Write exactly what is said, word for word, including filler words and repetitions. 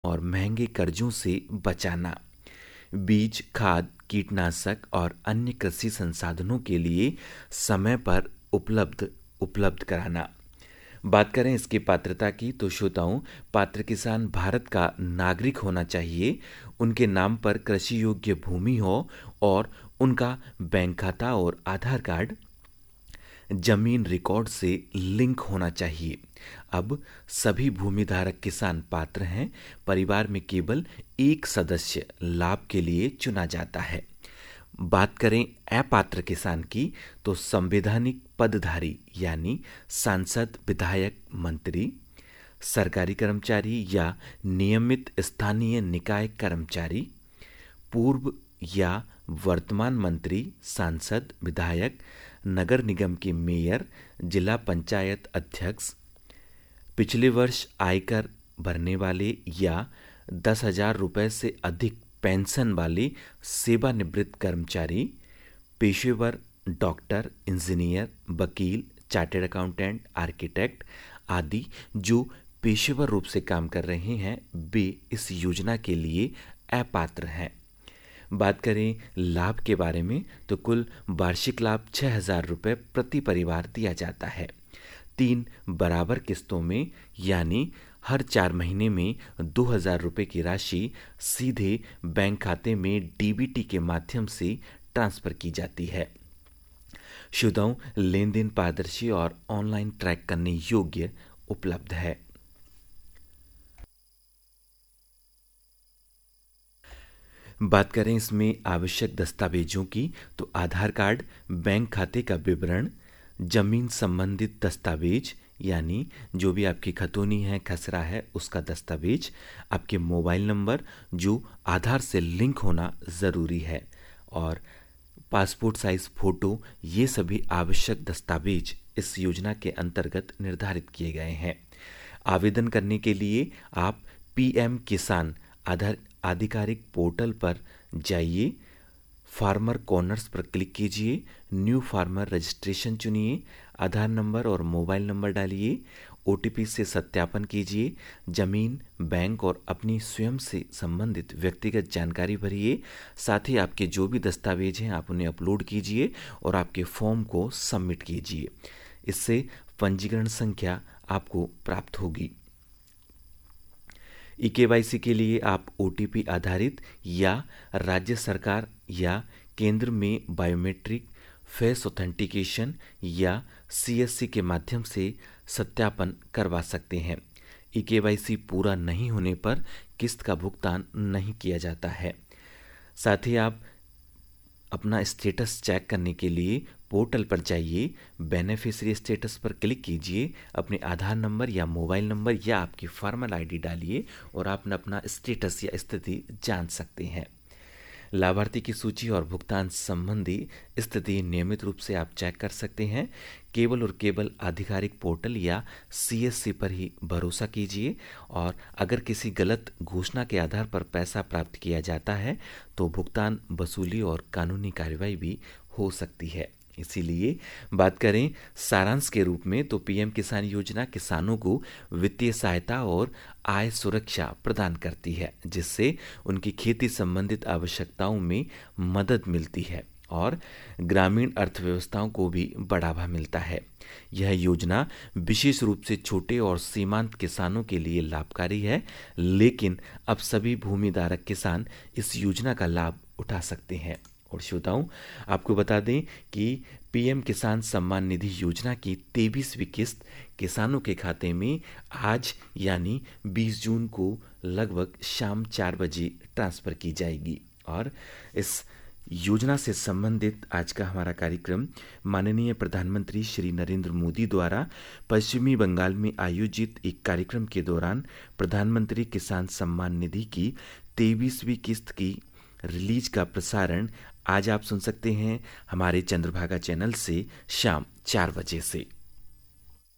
और महंगे कर्जों से बचाना, बीज, खाद, कीटनाशक और अन्य कृषि संसाधनों के लिए समय पर उपलब्ध उपलब्ध कराना। बात करें इसकी पात्रता की तो श्रोताओं, पात्र किसान भारत का नागरिक होना चाहिए, उनके नाम पर कृषि योग्य भूमि हो और उनका बैंक खाता और आधार कार्ड जमीन रिकॉर्ड से लिंक होना चाहिए। अब सभी भूमिधारक किसान पात्र हैं। परिवार में केवल एक सदस्य लाभ के लिए चुना जाता है। बात करें अपात्र किसान की तो संवैधानिक पदधारी यानी सांसद, विधायक, मंत्री, सरकारी कर्मचारी या नियमित स्थानीय निकाय कर्मचारी, पूर्व या वर्तमान मंत्री, सांसद, विधायक, नगर निगम के मेयर, जिला पंचायत अध्यक्ष, पिछले वर्ष आयकर भरने वाले या दस हजार रुपये से अधिक पेंशन वाले सेवानिवृत्त कर्मचारी, पेशेवर डॉक्टर, इंजीनियर, वकील, चार्टेड अकाउंटेंट, आर्किटेक्ट आदि जो पेशेवर रूप से काम कर रहे हैं, वे इस योजना के लिए अपात्र हैं। बात करें लाभ के बारे में तो कुल वार्षिक लाभ छः हजार रुपये प्रति परिवार दिया जाता है। तीन बराबर किस्तों में यानी हर चार महीने में दो हजार रुपये की राशि सीधे बैंक खाते में डीबीटी के माध्यम से ट्रांसफर की जाती है। श्रोताओं, लेन देन पारदर्शी और ऑनलाइन ट्रैक करने योग्य उपलब्ध है। बात करें इसमें आवश्यक दस्तावेजों की तो आधार कार्ड, बैंक खाते का विवरण, जमीन संबंधित दस्तावेज यानी जो भी आपकी खतौनी है, खसरा है, उसका दस्तावेज, आपके मोबाइल नंबर जो आधार से लिंक होना ज़रूरी है, और पासपोर्ट साइज फ़ोटो, ये सभी आवश्यक दस्तावेज इस योजना के अंतर्गत निर्धारित किए गए हैं। आवेदन करने के लिए आप पीएम किसान आधार आधिकारिक पोर्टल पर जाइए, फार्मर कॉर्नर्स पर क्लिक कीजिए, न्यू फार्मर रजिस्ट्रेशन चुनिए, आधार नंबर और मोबाइल नंबर डालिए, ओटीपी से सत्यापन कीजिए, जमीन, बैंक और अपनी स्वयं से संबंधित व्यक्तिगत जानकारी भरिए, साथ ही आपके जो भी दस्तावेज हैं आप उन्हें अपलोड कीजिए और आपके फॉर्म को सबमिट कीजिए। इससे पंजीकरण संख्या आपको प्राप्त होगी। ई के वाई सी के लिए आप ओ टी पी आधारित या राज्य सरकार या केंद्र में बायोमेट्रिक फेस ऑथेंटिकेशन या सी एस सी के माध्यम से सत्यापन करवा सकते हैं। ई के वाई सी पूरा नहीं होने पर किस्त का भुगतान नहीं किया जाता है। साथ ही आप अपना स्टेटस चेक करने के लिए पोर्टल पर जाइए, बेनिफिशियरी स्टेटस पर क्लिक कीजिए, अपने आधार नंबर या मोबाइल नंबर या आपकी फार्मल आईडी डालिए और आप अपना स्टेटस या स्थिति जान सकते हैं। लाभार्थी की सूची और भुगतान संबंधी स्थिति नियमित रूप से आप चेक कर सकते हैं। केवल और केवल आधिकारिक पोर्टल या सी एस सी पर ही भरोसा कीजिए, और अगर किसी गलत घोषणा के आधार पर पैसा प्राप्त किया जाता है तो भुगतान वसूली और कानूनी कार्रवाई भी हो सकती है। इसीलिए बात करें सारांश के रूप में तो पीएम किसान योजना किसानों को वित्तीय सहायता और आय सुरक्षा प्रदान करती है, जिससे उनकी खेती संबंधित आवश्यकताओं में मदद मिलती है और ग्रामीण अर्थव्यवस्थाओं को भी बढ़ावा मिलता है। यह योजना विशेष रूप से छोटे और सीमांत किसानों के लिए लाभकारी है, लेकिन अब सभी भूमिधारक किसान इस योजना का लाभ उठा सकते हैं। और श्रोताओं, आपको बता दें कि पीएम किसान सम्मान निधि योजना की तेईसवीं किस्त किसानों के खाते में आज यानी बीस जून को लगभग शाम चार बजे ट्रांसफ़र की जाएगी। और इस योजना से संबंधित आज का हमारा कार्यक्रम माननीय प्रधानमंत्री श्री नरेंद्र मोदी द्वारा पश्चिमी बंगाल में आयोजित एक कार्यक्रम के दौरान प्रधानमंत्री किसान सम्मान निधि की तेईसवीं किस्त की रिलीज का प्रसारण आज आप सुन सकते हैं हमारे चंद्रभागा चैनल से शाम चार बजे से।